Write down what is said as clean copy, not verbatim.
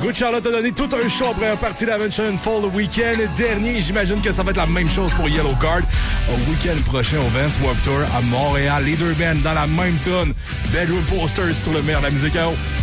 Good Charlotte a donné tout un show après un parti d'Avengers Fall le week-end dernier. J'imagine que ça va être la même chose pour Yellow Card. Au week-end prochain au Vans Warped Tour à Montréal. Les deux bands dans la même tune. Bedroom Posters sur le meilleur de la musique à eau.